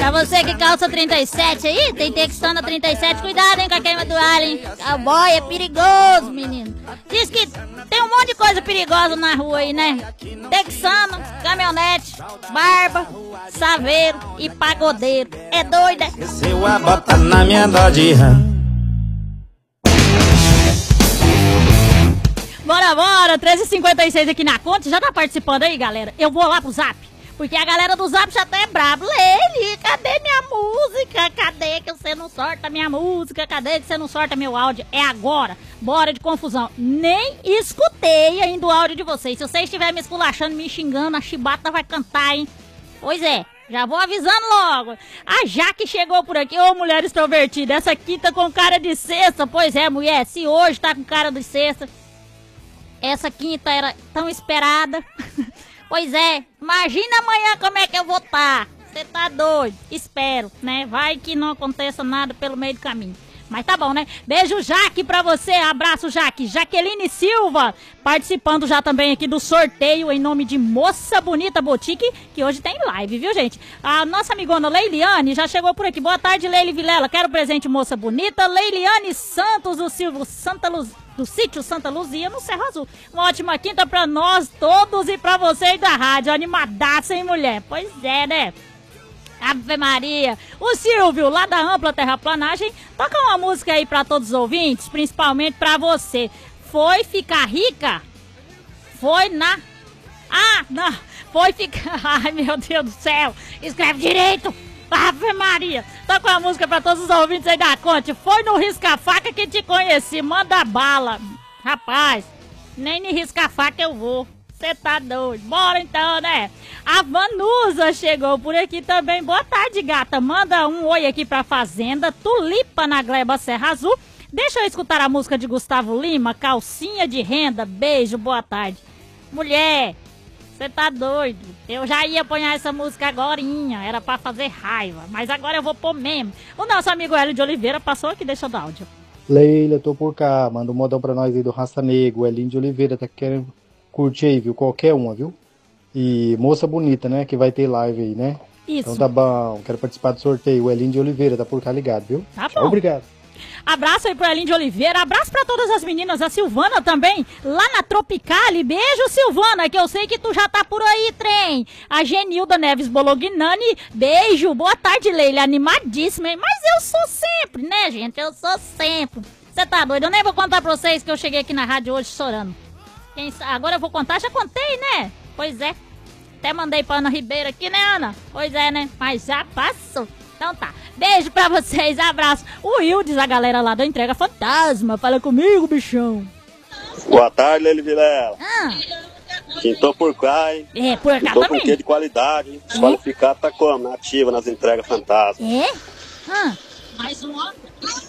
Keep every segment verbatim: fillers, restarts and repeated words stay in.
Pra você que calça trinta e sete aí, tem Texana trinta e sete, cuidado, hein, com a queima do alho, hein? Cowboy é perigoso, menino. Diz que tem um monte de coisa perigosa na rua aí, né? Texano, caminhonete, barba, saveiro e pagodeiro. É doido, é? Desceu a bota na minha Dodge Ram. Bora, bora, treze e cinquenta e seis aqui na conta. Já tá participando aí, galera? Eu vou lá pro Zap, porque a galera do Zap já tá é brabo. Leile, cadê minha música? Cadê que você não sorta minha música? Cadê que você não sorta meu áudio? É agora. Bora de confusão. Nem escutei ainda o áudio de vocês. Se vocês estiverem me esculachando, me xingando, a chibata vai cantar, hein? Pois é, já vou avisando logo. A Jaque chegou por aqui. Ô, mulher extrovertida, essa aqui tá com cara de sexta. Pois é, mulher, se hoje tá com cara de sexta, essa quinta era tão esperada. Pois é, imagina amanhã como é que eu vou estar. Você tá doido? Espero, né? Vai que não aconteça nada pelo meio do caminho. Mas tá bom, né? Beijo, Jaque, pra você. Abraço, Jaque. Jaqueline Silva, participando já também aqui do sorteio em nome de Moça Bonita Boutique, que hoje tem live, viu, gente? A nossa amigona Leiliane já chegou por aqui. Boa tarde, Leile Vilela. Quero presente, Moça Bonita. Leiliane Santos do Silvio Santa Luz, do sítio Santa Luzia, no Cerro Azul. Uma ótima quinta pra nós todos e pra vocês da rádio. Animadaça, hein, mulher? Pois é, né? Ave Maria. O Silvio, lá da Ampla Terraplanagem, toca uma música aí pra todos os ouvintes, principalmente pra você. Foi ficar rica? Foi na... Ah, não. Foi ficar... Ai, meu Deus do céu. Escreve direito. Ave Maria. Toca uma música pra todos os ouvintes aí da Conte. Foi no Risca-Faca que te conheci. Manda bala. Rapaz, nem no Risca-Faca eu vou. Você tá doido. Bora então, né? A Vanusa chegou por aqui também. Boa tarde, gata. Manda um oi aqui pra Fazenda Tulipa, na Gleba Serra Azul. Deixa eu escutar a música de Gustavo Lima, Calcinha de Renda. Beijo, boa tarde. Mulher, você tá doido. Eu já ia apanhar essa música agorinha. Era pra fazer raiva. Mas agora eu vou pôr mesmo. O nosso amigo Hélio de Oliveira passou aqui, deixa o áudio. Leila, tô por cá. Manda um modão pra nós aí do Raça Negro. O Elinho de Oliveira tá querendo curtir aí, viu? Qualquer uma, viu? E Moça Bonita, né? Que vai ter live aí, né? Isso. Então tá bom. Quero participar do sorteio. O Elinho de Oliveira tá por cá ligado, viu? Tá Tchau, bom. obrigado. Abraço aí pro Elinho de Oliveira. Abraço pra todas as meninas. A Silvana também, lá na Tropicale. Beijo, Silvana, que eu sei que tu já tá por aí, trem. A Genilda Neves Bolognani. Beijo. Boa tarde, Leila. Animadíssima, hein? Mas eu sou sempre, né, gente? Eu sou sempre. Você tá doido? Eu nem vou contar pra vocês que eu cheguei aqui na rádio hoje chorando. Quem sabe? Agora eu vou contar, já contei, né? Pois é. Até mandei pra Ana Ribeiro aqui, né, Ana? Pois é, né? Mas já passou. Então tá. Beijo pra vocês, abraço. O Wildes, a galera lá da Entrega Fantasma. Fala comigo, bichão. Boa tarde, Leile Vilela. Ah. Quintou por cá, hein? É, por cá Quintou também. com quê de qualidade, hein? É? Qualificado tá como? Nativa nas entregas fantasma. É? Ah. Mais um ó.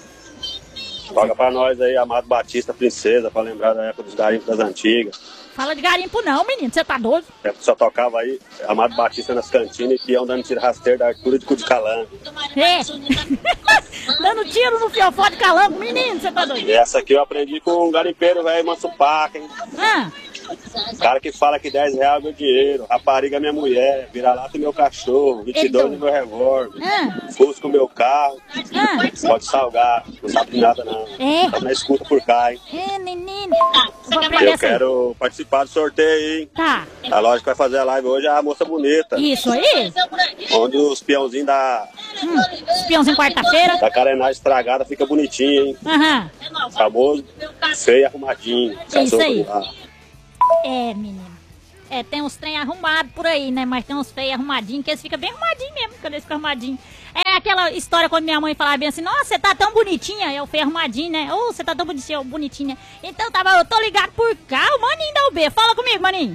Toca pra nós aí, Amado Batista Princesa, pra lembrar da época dos garimpos das antigas. Fala de garimpo não, menino. Você tá doido? É, só tocava aí, Amado Batista nas cantinas e peão dando tiro rasteiro da Artura de cu de calango. É. Dando tiro no fiofó de calango. Menino, você tá doido? E essa aqui eu aprendi com um garimpeiro, velho, Manso Paca, hein? Ah. Cara que fala que dez reais é meu dinheiro, rapariga é minha mulher, vira-lata é meu cachorro, vinte e dois é meu revólver, Ah. Fusca o meu carro, Ah. pode salgar, não sabe de nada não. É. Tá na escuta por cá, hein? É, menino. Vou aprender Eu essa aí. quero participar do sorteio, hein? Tá. A loja que vai fazer a live hoje é a Moça Bonita. Isso aí. Onde os peãozinhos da, Hum. Espiãozinho quarta-feira. da carenagem estragada fica bonitinho, hein? Aham. Famoso, feio e arrumadinho. É isso aí. Lá. É, menino. É, tem uns trem arrumados por aí, né? Mas tem uns feios arrumadinhos, que eles ficam bem arrumadinhos mesmo, quando eles ficam arrumadinhos. É aquela história quando minha mãe falava bem assim, nossa, você tá tão bonitinha, eu feio arrumadinho, né? Ô, você tá tão bonitinha, bonitinha. Então tá bom, eu tô ligado por cá, o maninho da U B. Fala comigo, maninho.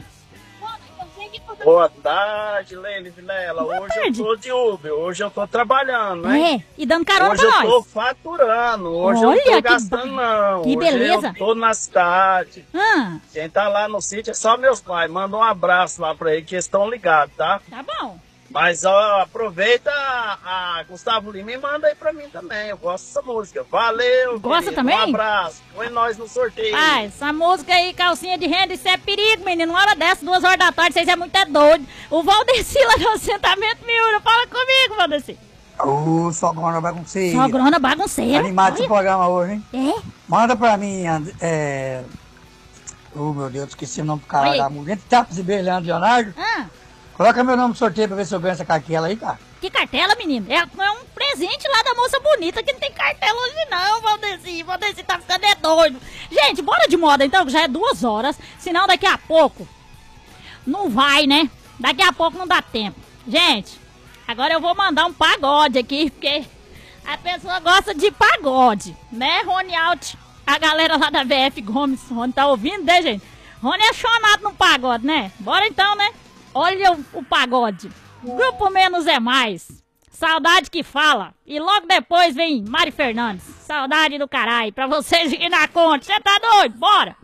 Boa tarde, Leile Vilela. Boa Hoje tarde. eu tô de Uber, hoje eu tô trabalhando, né? É, e dando carona Hoje pra eu nós. tô faturando, hoje Olha, eu não que tô gastando não. que Hoje beleza. eu tô na cidade. Ah, Quem tá lá no sítio é só meus pais. Manda um abraço lá pra eles que eles estão ligados, tá? tá bom. Mas ó, aproveita a, a Gustavo Lima e manda aí pra mim também. Eu gosto dessa música. Valeu, Gosta querido. também? Um abraço. Põe nós no sorteio. Ah, essa música aí, calcinha de renda, isso é perigo, menino. Uma hora dessa, duas horas da tarde, vocês é muito é doido. O Valdeci lá do assentamento Miura, fala comigo, Valdeci. Ô, sogrona bagunceira. Sogrona bagunceira. Animado esse Olha. programa hoje, hein? É? Manda pra mim, And- é... Oh, meu Deus, esqueci o nome do cara Oi. da mulher. Entre tapas e beijos, Leandro Leonardo. Ah, Coloca meu nome no sorteio pra ver se eu ganho essa cartela aí, cara. que cartela, menino? É, é um presente lá da moça bonita que não tem cartela hoje não, Valdeci. Valdeci tá ficando é doido. Gente, bora de moda então, que já é duas horas. Senão daqui a pouco não vai, né? Daqui a pouco não dá tempo. Gente, agora eu vou mandar um pagode aqui, porque a pessoa gosta de pagode, né, Rony Alt? A galera lá da V F Gomes, Rony tá ouvindo, né, gente? Rony é chonado no pagode, né? Bora então, né? Olha o, o pagode. Grupo Menos é Mais. Saudade que fala. E logo depois vem Mari Fernandes. Saudade do caralho. Pra vocês irem na conta. Você tá doido? Bora!